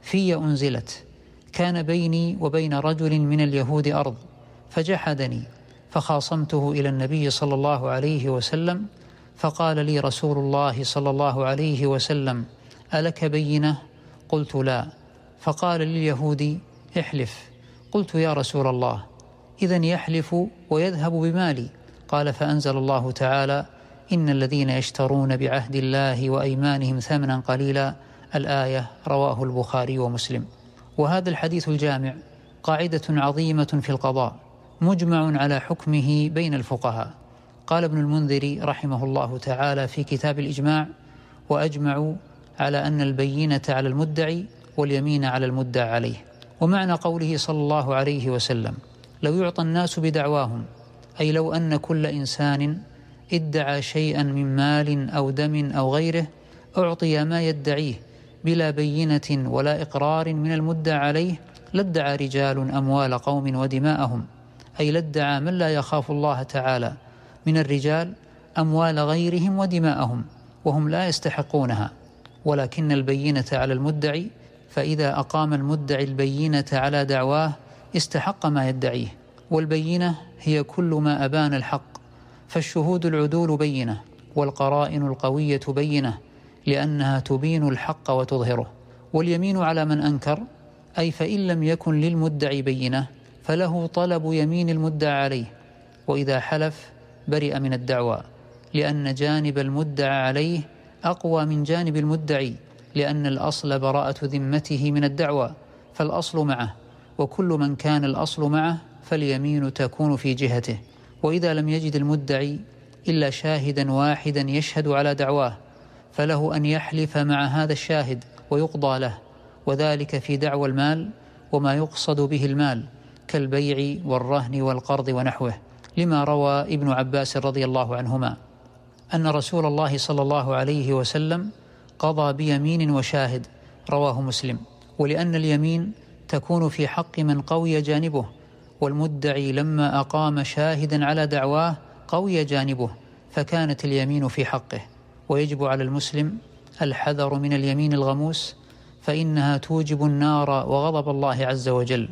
في أنزلت: كان بيني وبين رجل من اليهود أرض فجحدني، فخاصمته إلى النبي صلى الله عليه وسلم، فقال لي رسول الله صلى الله عليه وسلم: ألك بينة؟ قلت: لا. فقال لليهودي: احلف. قلت: يا رسول الله، إذن يحلف ويذهب بمالي. قال: فأنزل الله تعالى: إن الذين يشترون بعهد الله وأيمانهم ثمنا قليلا، الآية. رواه البخاري ومسلم. وهذا الحديث الجامع قاعدة عظيمة في القضاء، مجمع على حكمه بين الفقهاء. قال ابن المنذر رحمه الله تعالى في كتاب الإجماع: وأجمعوا على أن البينة على المدعي واليمين على المدعى عليه. ومعنى قوله صلى الله عليه وسلم: لو يعطى الناس بدعواهم، أي لو أن كل إنسان ادعى شيئا من مال أو دم أو غيره أعطي ما يدعيه بلا بينة ولا إقرار من المدعى عليه، لادعى رجال أموال قوم ودماءهم، أي لادعى من لا يخاف الله تعالى من الرجال أموال غيرهم ودماءهم وهم لا يستحقونها. ولكن البينة على المدعي، فإذا أقام المدعي البينة على دعواه استحق ما يدعيه. والبينة هي كل ما أبان الحق، فالشهود العدول بينة، والقرائن القوية بينة، لأنها تبين الحق وتظهره. واليمين على من أنكر، أي فإن لم يكن للمدعي بينة فله طلب يمين المدعى عليه، وإذا حلف برئ من الدعوى، لأن جانب المدعى عليه أقوى من جانب المدعي، لأن الأصل براءة ذمته من الدعوى، فالأصل معه، وكل من كان الأصل معه فاليمين تكون في جهته. وإذا لم يجد المدعي إلا شاهدا واحدا يشهد على دعواه فله أن يحلف مع هذا الشاهد ويقضى له، وذلك في دعوى المال وما يقصد به المال كالبيع والرهن والقرض ونحوه، لما روى ابن عباس رضي الله عنهما أن رسول الله صلى الله عليه وسلم قضى بيمين وشاهد، رواه مسلم. ولأن اليمين تكون في حق من قوي جانبه، والمدعي لما أقام شاهدا على دعواه قوي جانبه، فكانت اليمين في حقه. ويجب على المسلم الحذر من اليمين الغموس، فإنها توجب النار وغضب الله عز وجل.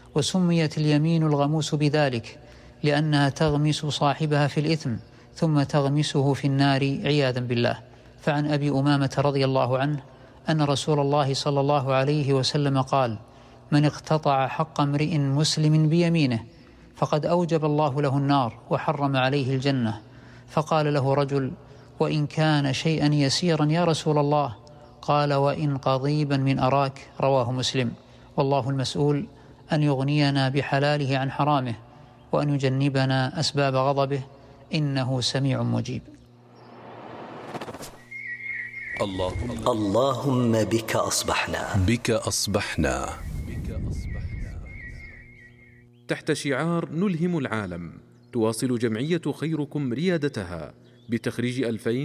وسميت اليمين الغموس بذلك لأنها تغمس صاحبها في الإثم ثم تغمسه في النار عياذا بالله. فعن أبي أمامة رضي الله عنه أن رسول الله صلى الله عليه وسلم قال: من اقتطع حق امرئ مسلم بيمينه فقد أوجب الله له النار وحرم عليه الجنة. فقال له رجل: وإن كان شيئا يسيرا يا رسول الله؟ قال: وإن قضيبا من أراك. رواه مسلم. والله المسؤول أن يغنينا بحلاله عن حرامه، وأن يجنبنا أسباب غضبه، إنه سميع مجيب. اللهم بك أصبحنا. تحت شعار نلهم العالم، تواصل جمعية خيركم ريادتها بتخريج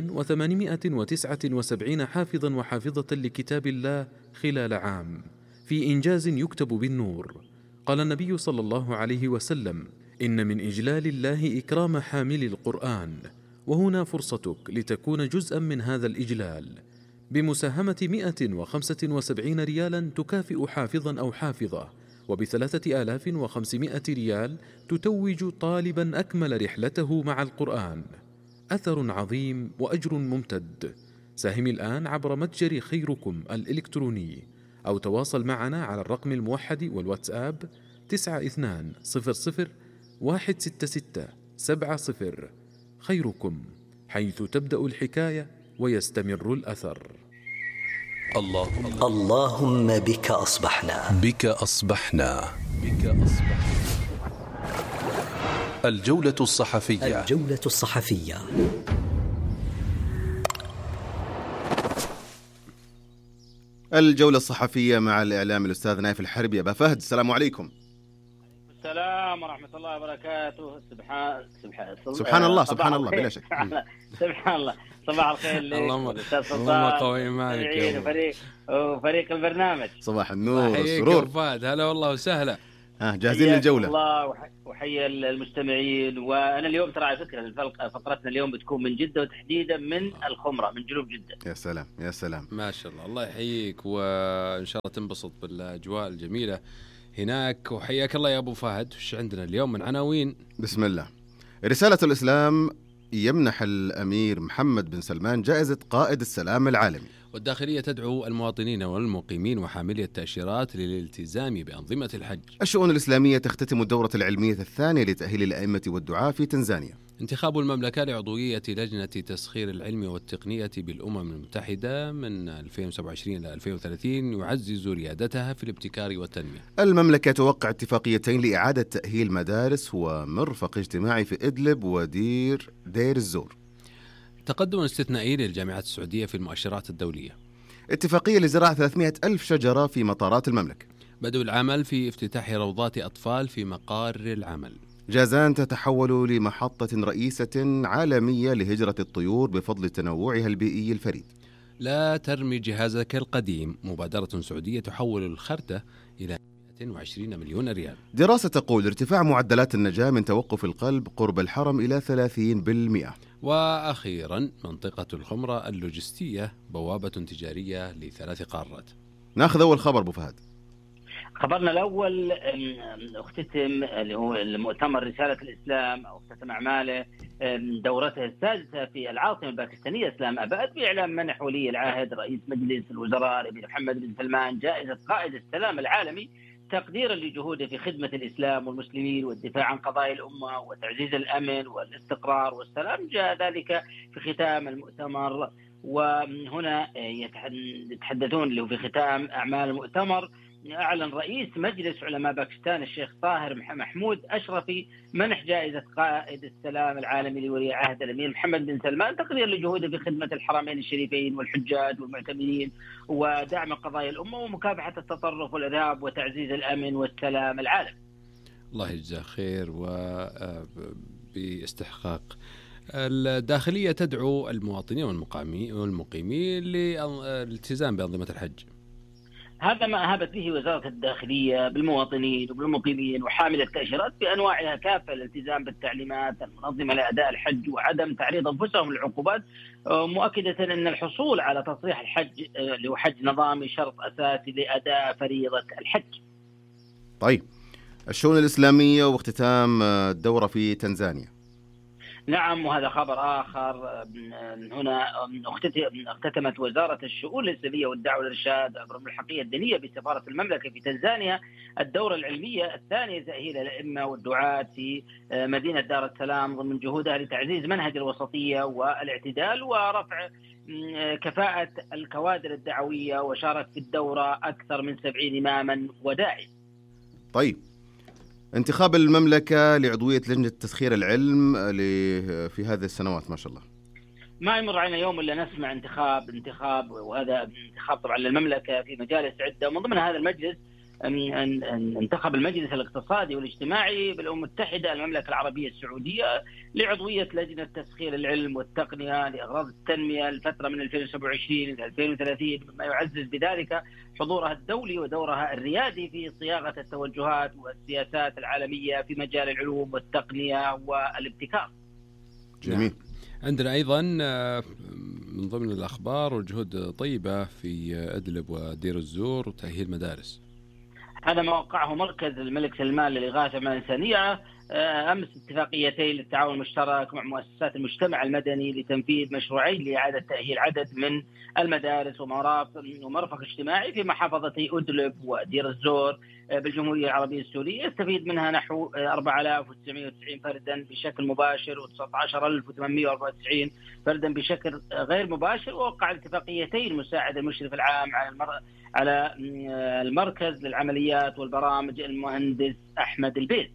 2879 حافظا وحافظة لكتاب الله خلال عام، في إنجاز يكتب بالنور. قال النبي صلى الله عليه وسلم: إن من إجلال الله إكرام حامل القرآن، وهنا فرصتك لتكون جزءا من هذا الإجلال بمساهمة 175 ريالا تكافئ حافظا أو حافظة، وب3500 ريال تتوج طالبا أكمل رحلته مع القرآن. أثر عظيم وأجر ممتد. ساهم الآن عبر متجر خيركم الإلكتروني، أو تواصل معنا على الرقم الموحد والواتساب 92016670. خيركم، حيث تبدأ الحكاية ويستمر الأثر. اللهم بك أصبحنا. الجولة الصحفية. الجولة الصحفية مع الإعلام الأستاذ نايف الحربي. أبا فهد، السلام عليكم. السلام ورحمة الله وبركاته. سبحان الله بلا شك. سبحان الله. صباح الخير لك اللهم قوي ايمانك وفريق البرنامج. صباح النور والسرور. فهد، هلا والله وسهلا. جاهزين للجولة؟ الله وحيا المستمعين. وأنا اليوم ترى على فكرة فقرتنا اليوم بتكون من جدة، وتحديدا من الخمرة من جنوب جدة. يا سلام يا سلام، ما شاء الله، الله يحييك، وإن شاء الله تنبسط بالأجواء الجميلة هناك. وحياك الله يا أبو فهد. وش عندنا اليوم من عناوين؟ بسم الله. رسالة الإسلام يمنح الأمير محمد بن سلمان جائزة قائد السلام العالمي. والداخلية تدعو المواطنين والمقيمين وحاملي التأشيرات للالتزام بأنظمة الحج. الشؤون الإسلامية تختتم الدورة العلمية الثانية لتأهيل الأئمة والدعاة في تنزانيا. انتخاب المملكة لعضوية لجنة تسخير العلم والتقنية بالأمم المتحدة من 2027 إلى 2030 يعزز ريادتها في الابتكار والتنمية. المملكة توقع اتفاقيتين لإعادة تأهيل مدارس ومرفق اجتماعي في إدلب ودير الزور. تقدم استثنائي للجامعات السعودية في المؤشرات الدولية. اتفاقية لزراعة 300,000 شجرة في مطارات المملكة. بدء العمل في افتتاح روضات أطفال في مقار العمل. جازان تتحول لمحطة رئيسة عالمية لهجرة الطيور بفضل تنوعها البيئي الفريد. لا ترمي جهازك القديم، مبادرة سعودية تحول الخردة إلى 120 مليون ريال. دراسة تقول ارتفاع معدلات النجاة من توقف القلب قرب الحرم إلى 30%. وأخيرا منطقة الخمرة اللوجستية بوابة تجارية ل3 قارات. ناخذ أول خبر أبو فهد. خبرنا الأول اختتم اللي هو المؤتمر رسالة الإسلام، أو اختتم أعماله دورته السادسة في العاصمة الباكستانية إسلام أباد بإعلان منح ولي العهد رئيس مجلس الوزراء الأمير محمد بن سلمان جائزة قائد السلام العالمي تقديرا لجهوده في خدمة الإسلام والمسلمين والدفاع عن قضايا الأمة وتعزيز الأمن والاستقرار والسلام. جاء ذلك في ختام المؤتمر. وهنا يتحدثون اللي هو في ختام أعمال المؤتمر أعلن رئيس مجلس علماء باكستان الشيخ طاهر محمود أشرفي منح جائزة قائد السلام العالمي لولي عهد الأمير محمد بن سلمان تقدير لجهوده في خدمة الحرمين الشريفين والحجاج والمعتمرين ودعم قضايا الأمة ومكافحة التطرف والإرهاب وتعزيز الأمن والسلام العالمي. الله يجزاه خير وباستحقاق. الداخلية تدعو المواطنين والمقيمين للالتزام بأنظمة الحج. هذا ما أهبت به وزارة الداخلية بالمواطنين وبالمقيمين وحامل التأشيرات بأنواعها كافة الالتزام بالتعليمات المنظمة لأداء الحج وعدم تعريض أنفسهم للعقوبات، مؤكدة أن الحصول على تصريح الحج اللي هو حج نظامي شرط أساسي لأداء فريضة الحج. طيب، الشؤون الإسلامية واختتام الدورة في تنزانيا. نعم، وهذا خبر آخر. هنا اختتمت وزارة الشؤون الإسلامية والدعوة والإرشاد عبر الملحقية الدينية بسفارة المملكة في تنزانيا الدورة العلمية الثانية لتأهيل الأئمة والدعاة في مدينة دار السلام ضمن جهودها لتعزيز منهج الوسطية والاعتدال ورفع كفاءة الكوادر الدعوية. وشارك في الدورة أكثر من 70 إماما وداعي. طيب، انتخاب المملكة لعضوية لجنة تسخير العلم في هذه السنوات ما شاء الله. ما يمر علينا يوم إلا نسمع انتخاب وهذا انتخاب طبعا للمملكة في مجالس عدة، ومن ضمن هذا المجلس انتخب المجلس الاقتصادي والاجتماعي بالأمم المتحدة المملكة العربية السعودية لعضوية لجنة تسخير العلم والتقنية لأغراض التنمية الفترة من 2027 إلى 2030، مما يعزز بذلك حضورها الدولي ودورها الريادي في صياغة التوجهات والسياسات العالمية في مجال العلوم والتقنية والابتكار. جميل. عندنا أيضا من ضمن الأخبار والجهود طيبة في أدلب ودير الزور وتأهيل مدارس. هذا ما وقعه مركز الملك سلمان للإغاثة الإنسانية أمس اتفاقيتين للتعاون المشترك مع مؤسسات المجتمع المدني لتنفيذ مشروعين لإعادة تأهيل عدد من المدارس ومرفق اجتماعي في محافظتي أدلب ودير الزور بالجمهورية العربية السورية، يستفيد منها نحو 4990 فردا بشكل مباشر و19894 فردا بشكل غير مباشر. ووقع الاتفاقيتين مساعد المشرف العام على المركز للعمليات والبرامج المهندس أحمد البيت.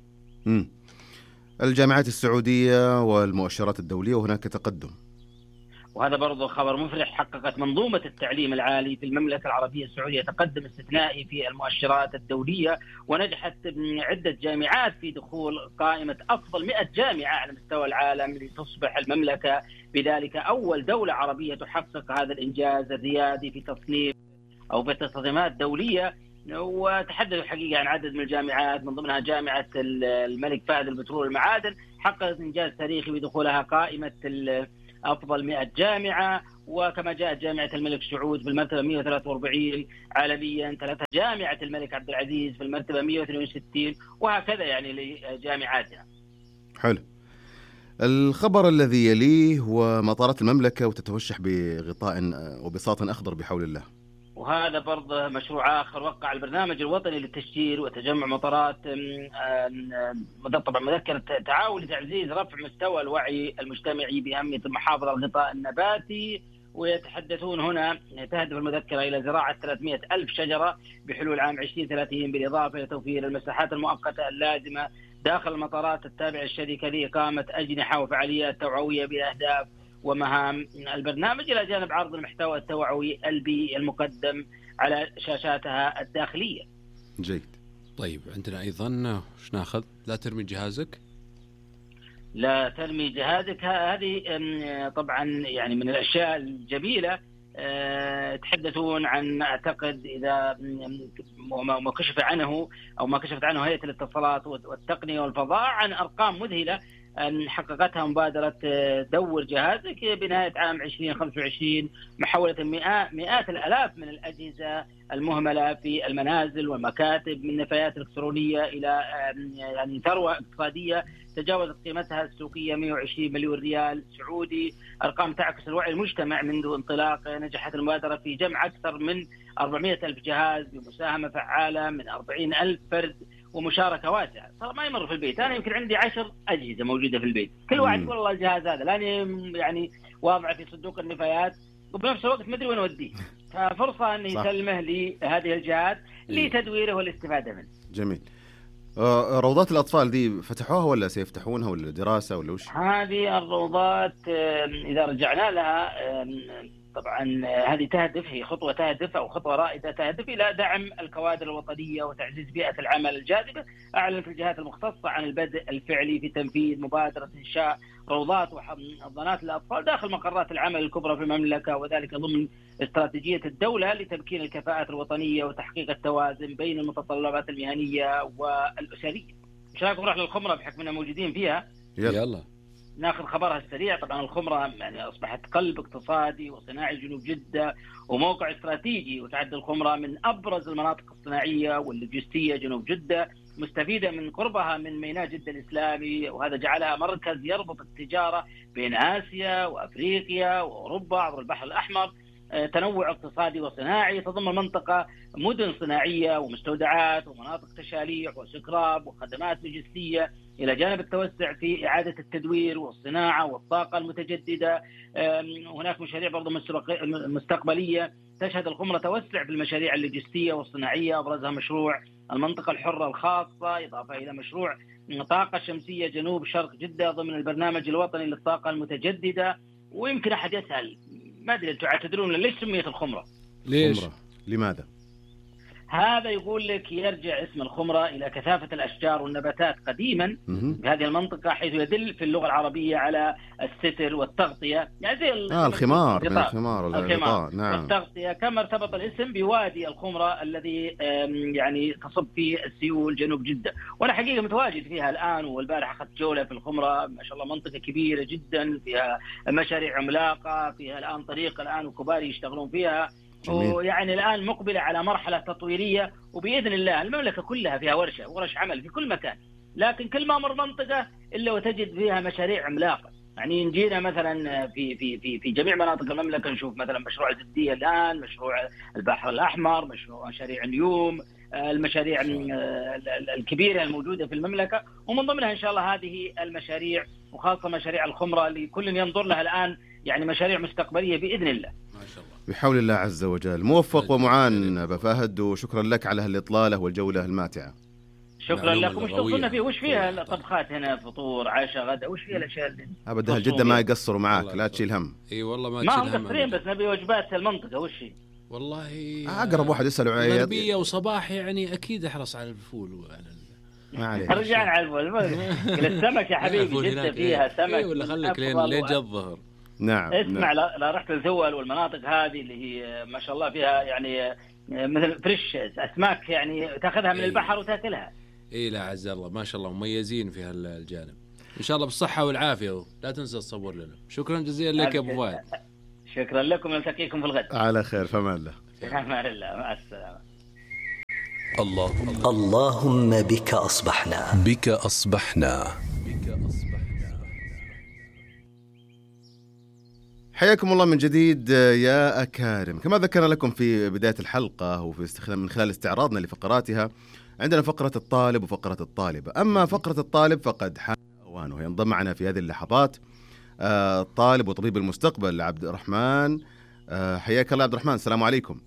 الجامعات السعودية والمؤشرات الدولية وهناك تقدم. وهذا برضو خبر مفرح. حققت منظومة التعليم العالي في المملكة العربية السعودية تقدم استثنائي في المؤشرات الدولية، ونجحت عدة جامعات في دخول قائمة أفضل 100 جامعة على مستوى العالم لتصبح المملكة بذلك أول دولة عربية تحقق هذا الإنجاز الريادي في تصنيف أو في تصميمات دولية وتحدثوا حقيقة عن عدد من الجامعات، من ضمنها جامعة الملك فهد البترول والمعادن، حققت إنجاز تاريخي بدخولها قائمة أفضل 100 جامعة. وكما جاءت جامعة الملك سعود في المرتبة 143 عالميا، جامعة الملك عبد العزيز في المرتبة 162، وهكذا يعني لجامعاتنا. حلو. الخبر الذي يليه هو مطارات المملكة وتتوشح بغطاء وبساط أخضر بحول الله. وهذا برضه مشروع آخر. وقع البرنامج الوطني للتشجير وتجمع مطارات طبعا مذكرة تعاون لتعزيز رفع مستوى الوعي المجتمعي بأهمية المحافظة على الغطاء النباتي. ويتحدثون هنا، تهدف المذكرة إلى زراعة 300,000 شجرة بحلول عام 2030، بالإضافة إلى توفير المساحات المؤقتة اللازمة داخل المطارات التابعة للشركة لإقامة أجنحة وفعاليات توعوية بأهداف ومهام البرنامج، إلى جانب عرض المحتوى التوعوي البيئي المقدم على شاشاتها الداخلية. جيد. طيب عندنا أيضا وش ناخذ؟ لا ترمي جهازك. لا ترمي جهازك، هذه طبعا يعني من الأشياء الجميلة. تحدثون عن، أعتقد إذا ما كشف عنه أو ما كشفت عنه هيئة الاتصالات والتقنية والفضاء، عن أرقام مذهلة حققتها مبادرة دور جهازك بنهاية عام 2025، محولة مئات الآلاف من الأجهزة المهملة في المنازل والمكاتب من نفايات إلكترونية إلى يعني ثروة اقتصادية تجاوزت قيمتها السوقية 120 مليون ريال سعودي. أرقام تعكس الوعي المجتمع منذ انطلاق. نجحت المبادرة في جمع أكثر من 400,000 جهاز بمساهمة فعالة من 40,000 فرد ومشاركة واسعة. صار ما يمر في البيت، أنا يمكن عندي 10 أجهزة موجودة في البيت، كل واحد يقول والله الجهاز هذا لاني يعني واضع في صندوق النفايات وبنفس الوقت ما أدري وين أوديه، ففرصة أن يسلمه لهذه الجهاز لتدويره والاستفادة منه. جميل. روضات الأطفال دي فتحوها ولا سيفتحونها ولا دراسة ولا وش؟ هذه الروضات إذا رجعنا لها طبعا هذه تهدف، هي خطوة تهدف أو خطوة رائدة تهدف إلى دعم الكوادر الوطنية وتعزيز بيئة العمل الجاذبة. أعلنت الجهات المختصة عن البدء الفعلي في تنفيذ مبادرة إنشاء روضات وحضانات للأطفال داخل مقرات العمل الكبرى في المملكة، وذلك ضمن استراتيجية الدولة لتمكين الكفاءات الوطنية وتحقيق التوازن بين المتطلبات المهنية والأسرية. مش رايكم نروح للخمرة بحكم أننا موجودين فيها؟ يلا ناخذ خبرها السريع. طبعا الخمرة يعني أصبحت قلب اقتصادي وصناعي جنوب جدة وموقع استراتيجي، وتعد الخمرة من أبرز المناطق الصناعية واللوجستية جنوب جدة، مستفيدة من قربها من ميناء جدة الإسلامي، وهذا جعلها مركز يربط التجارة بين آسيا وأفريقيا وأوروبا عبر البحر الأحمر. تنوع اقتصادي وصناعي، تضم المنطقة مدن صناعية ومستودعات ومناطق تشاليح وسكراب وخدمات لوجستية، إلى جانب التوسع في إعادة التدوير والصناعة والطاقة المتجددة. هناك مشاريع برضو مستقبلية تشهد الخمرة توسع في المشاريع اللوجستية والصناعية، أبرزها مشروع المنطقة الحرة الخاصة، إضافة إلى مشروع طاقة شمسية جنوب شرق جدة ضمن البرنامج الوطني للطاقة المتجددة. ويمكن أحد يسأل، ما أدري أنتم تدرون ليش سميت الخمرة؟ ليش؟ خمرة. لماذا؟ هذا يقول لك يرجع اسم الخمرة إلى كثافة الأشجار والنباتات قديما في هذه المنطقة، حيث يدل في اللغة العربية على الستر والتغطية، يعني زي الخمار من الغطاء. نعم. والتغطية، كما ارتبط الاسم بوادي الخمرة الذي يعني تصب فيه السيول جنوب جدة. وأنا حقيقة متواجد فيها الآن، والبارح أخذت جولة في الخمرة. ما شاء الله منطقة كبيرة جدا، فيها مشاريع عملاقة، فيها الآن طريق الآن وكباري يشتغلون فيها. ويعني الآن مقبلة على مرحلة تطويرية، وبإذن الله المملكة كلها فيها ورش عمل في كل مكان، لكن كل ما مر منطقة إلا وتجد فيها مشاريع عملاقة. يعني نجينا مثلا في جميع مناطق المملكة نشوف مثلا مشروع الزبدية الآن، مشروع البحر الأحمر، مشاريع اليوم، المشاريع الكبيرة الموجودة في المملكة، ومن ضمنها إن شاء الله هذه المشاريع، وخاصة مشاريع الخمرة اللي كل ينظر لها الآن يعني مشاريع مستقبلية بإذن الله. ما شاء الله. بحول الله عز وجل. موفق ومعان أبا فهد، وشكرا لك على هالإطلالة والجولة الماتعة. شكرا لكم. وش توصلنا فيه؟ وش فيها الطبخات هنا؟ فطور، عشاء، غدا، وش فيها الأشياء اللي أبدا أهل جدة ما يقصروا معاك، لا تشيل هم. اي والله ما هم مقصرين، بس نبي وجبات المنطقة. وش هي؟ والله أقرب واحد يسأل عياد غربية وصباح، يعني أكيد أحرص على الفول وعلى ما عليك. رجعنا على الفول. السمك يا حبيبي، جدة فيها سمك ولا خليك لين جاء الظهر. نعم. اسمع، لا رحت الزول والمناطق هذه اللي هي ما شاء الله فيها يعني مثل فريش اسماك يعني تاخذها من البحر وتاكلها. اي لا عز الله ما شاء الله مميزين في هالجانب. ان شاء الله بالصحه والعافيه، لا تنسى تصور لنا. شكرا جزيلا لك يا ابو فهد. شكرا لكم، نلتقيكم في الغد على خير، فمان الله. امان الله، مع السلامه. اللهم بك أصبحنا. بك أصبحنا. حياكم الله من جديد يا أكارم. كما ذكرنا لكم في بداية الحلقة وفي استخدام من خلال استعراضنا لفقراتها، عندنا فقرة الطالب وفقرة الطالبة. أما فقرة الطالب فقد حان أوانه ينضم معنا في هذه اللحظات الطالب وطبيب المستقبل عبد الرحمن. حياك الله عبد الرحمن، السلام عليكم.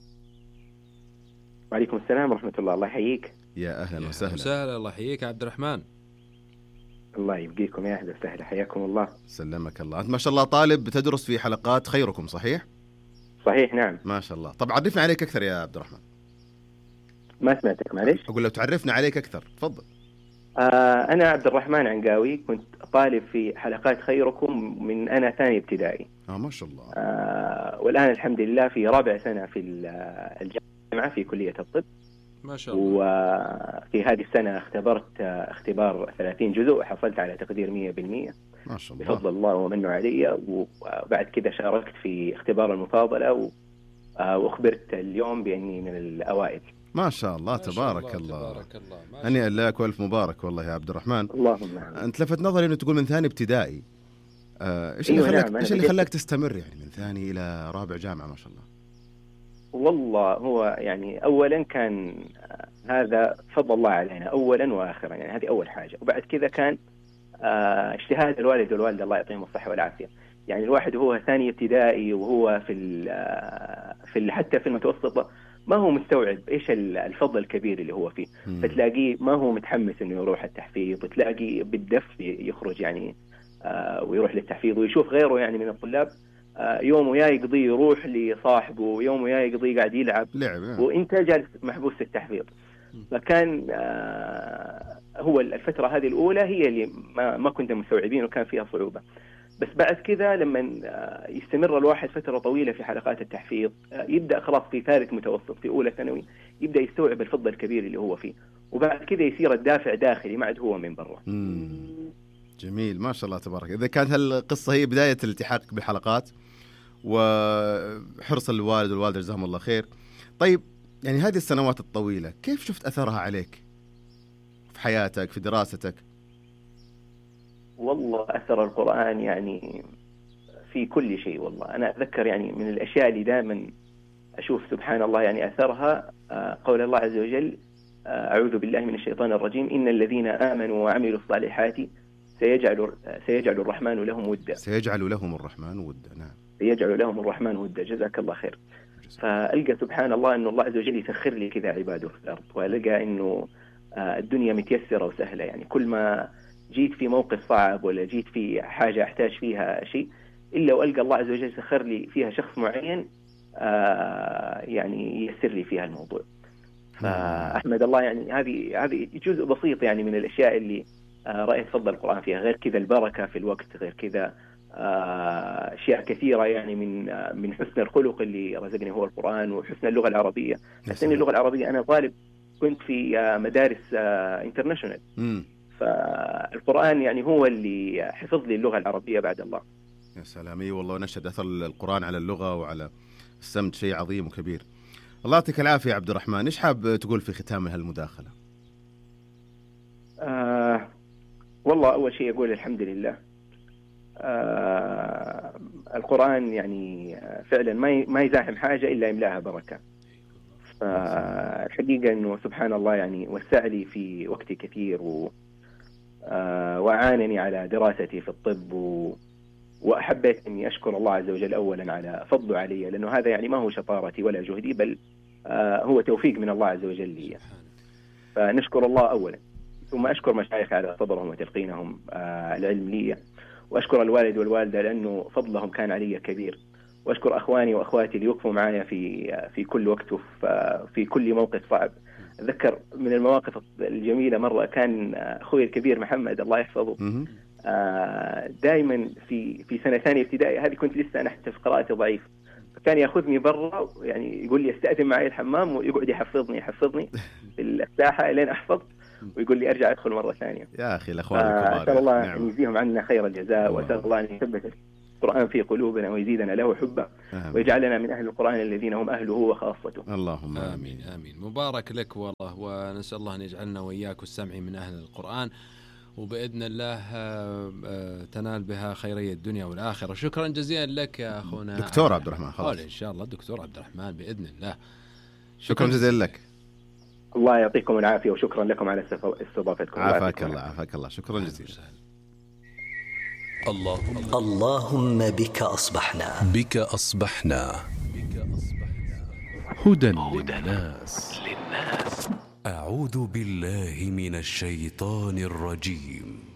وعليكم السلام ورحمة الله. الله يحييك. يا أهلا وسهلا. وسهلا، الله يحييك عبد الرحمن. الله يبقيكم، يا أهلا وسهلا، حياكم الله. سلمك الله. أنت ما شاء الله طالب تدرس في حلقات خيركم، صحيح؟ صحيح نعم. ما شاء الله. طب عرفنا عليك أكثر يا عبد الرحمن. ما سمعتك معليش. أقول لو تعرفنا عليك أكثر تفضل. أنا عبد الرحمن عنقاوي، كنت طالب في حلقات خيركم من أنا ثاني ابتدائي. ما شاء الله. والآن الحمد لله في رابع سنة في الجامعة في كلية الطب. ما شاء الله. وفي هذه السنة اختبرت اختبار 30 جزء وحصلت على تقدير 100%. ما شاء الله. بفضل الله ومنه علي. وبعد كده شاركت في اختبار المفاضلة وأخبرت اليوم بأني من الأوائل. ما شاء الله، تبارك الله. هنيئا لك والف مبارك والله يا عبد الرحمن. اللهم. انت لفت نظري انه تقول من ثاني ابتدائي. ايش اللي خلاك ايش اللي خلاك تستمر يعني من ثاني الى رابع جامعه؟ ما شاء الله. والله هو يعني اولا كان هذا فضل الله علينا اولا واخرا، يعني هذه اول حاجه. وبعد كذا كان اجتهاد الوالد والوالده الله يعطيهم الصحه والعافيه. يعني الواحد وهو ثاني ابتدائي وهو في حتى في المتوسطه ما هو مستوعب ايش الفضل الكبير اللي هو فيه. فتلاقيه ما هو متحمس انه يروح التحفيظ، وتلاقي بالدف يخرج يعني ويروح للتحفيظ، ويشوف غيره يعني من الطلاب يومه يا يقضي يروح لصاحبه، ويومه يا يقضي قاعد يلعب وانت جالس محبوس في التحفيظ. فكان هو الفترة هذه الأولى هي اللي ما كنت مستوعبين وكان فيها صعوبة. بس بعد كذا لما يستمر الواحد فترة طويلة في حلقات التحفيظ يبدأ خلاص في ثالث متوسط في أولى ثانوي يبدأ يستوعب الفضل الكبير اللي هو فيه، وبعد كذا يصير الدافع داخلي ما عاد هو من برا. جميل ما شاء الله تبارك. إذا كانت هالقصة هي بداية الالتحاق بالحلقات وحرص الوالد والوالدة جزاهم الله خير. طيب يعني هذه السنوات الطويلة كيف شفت أثرها عليك في حياتك في دراستك؟ والله أثر القرآن يعني في كل شيء. والله أنا أتذكر يعني من الأشياء اللي دائما أشوف سبحان الله يعني أثرها قول الله عز وجل أعوذ بالله من الشيطان الرجيم إن الذين آمنوا وعملوا الصالحات سيجعل الرحمن لهم ودا. سيجعل لهم الرحمن ودا. نعم سيجعل لهم الرحمن ودا. جزاك الله خير. فألقى سبحان الله أنه الله عز وجل يسخر لي كذا عباده في الأرض، وألقى أنه الدنيا متيسرة وسهلة. يعني كل ما جيت في موقف صعب ولا جيت في حاجة أحتاج فيها شيء إلا وألقى الله عز وجل سخر لي فيها شخص معين يعني ييسر لي فيها الموضوع. فأحمد الله يعني هذه جزء بسيط يعني من الأشياء اللي رأيت فضل القرآن فيها. غير كذا البركة في الوقت، غير كذا أشياء كثيرة يعني من حسن الخلق اللي رزقني هو القرآن، وحسن اللغة العربية. حسن اللغة العربية أنا طالب كنت في مدارس انترناشونال، فالقرآن يعني هو اللي حفظ لي اللغة العربية بعد الله. يا سلام. اي والله نشهد أثر القرآن على اللغة وعلى السمت شيء عظيم وكبير. الله يعطيك العافية عبد الرحمن. إيش حاب تقول في ختام هالمداخلة؟ والله أول شيء أقول الحمد لله. القرآن يعني فعلا ما يزاحم حاجة إلا يملاها بركة. فالحقيقة أنه سبحان الله يعني وسع لي في وقتي كثير وعانني على دراستي في الطب وأحبيت أني أشكر الله عز وجل أولا على فضله علي، لأنه هذا يعني ما هو شطارتي ولا جهدي، بل هو توفيق من الله عز وجل لي. فنشكر الله أولا، ثم أشكر مشايخ على صبرهم وتلقينهم العلم لي، وأشكر الوالد والوالدة لأنه فضلهم كان علي كبير، وأشكر أخواني وأخواتي اللي يوقفوا معايا في كل وقت وفي كل موقف صعب. أذكر من المواقف الجميلة مرة كان أخوي الكبير محمد الله يحفظه دائما في سنة ثانية ابتدائي، هذه كنت لسه أنا حتى في قراءتي ضعيف، كان ياخذني برا، يعني يقول لي استأذن معي الحمام ويقعد يحفظني في الساحة لين أحفظ، ويقول لي أرجع أدخل مرة ثانية. يا أخي الأخوان الكبار، أسأل الله أن يجزيهم عنا خير الجزاء، وأسأل الله أن يثبت القرآن في قلوبنا ويزيدنا له حبا، ويجعلنا من أهل القرآن الذين هم أهله وخاصته. اللهم آمين. آمين. مبارك لك والله، ونسأل الله أن يجعلنا وإياك والسامعين من أهل القرآن، وبإذن الله تنال بها خيري الدنيا والآخرة. شكرا جزيلا لك يا أخونا دكتور عبد الرحمن. خلاص إن شاء الله دكتور عبد الرحمن بإذن الله. شكرا جزيلا لك. الله يعطيكم العافية، وشكرا لكم على استضافتكم. عافاك الله. عافاك الله. شكرا جزيلا. اللهم بك أصبحنا هدى للناس. أعوذ بالله من الشيطان الرجيم.